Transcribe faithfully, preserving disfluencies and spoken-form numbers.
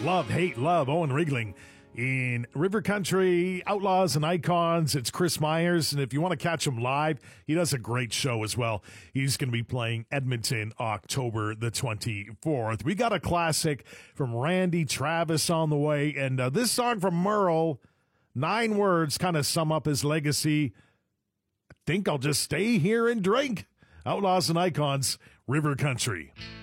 Love, hate, love. Owen Riegling in River Country, Outlaws and Icons. It's Chris Myers, and if you want to catch him live, he does a great show as well. He's going to be playing Edmonton October the twenty-fourth. We got a classic from Randy Travis on the way, and uh, this song from Merle, nine words, kind of sum up his legacy. I think I'll just stay here and drink. Outlaws and Icons, River Country.